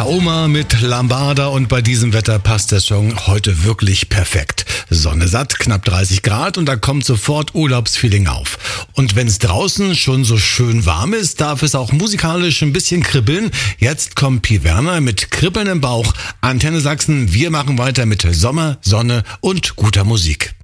Oma mit Lambada und bei diesem Wetter passt der Song heute wirklich perfekt. Sonne satt, knapp 30 Grad und da kommt sofort Urlaubsfeeling auf. Und wenn es draußen schon so schön warm ist, darf es auch musikalisch ein bisschen kribbeln. Jetzt kommt Pi Werner mit Kribbeln im Bauch. Antenne Sachsen, wir machen weiter mit Sommer, Sonne und guter Musik.